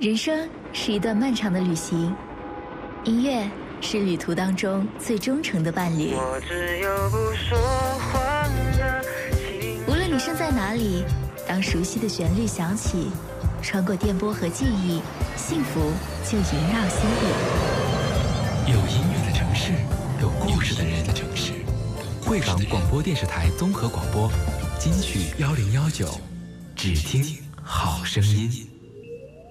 人生是一段漫长的旅行，音乐是旅途当中最忠诚的伴侣。 我只有不说谎的情。 无论你身在哪里，当熟悉的旋律响起，穿过电波和记忆，幸福就萦绕心底。 有音乐的城市，有故事的人的城市。汇港广播电视台综合广播，金曲1019，只听好声音。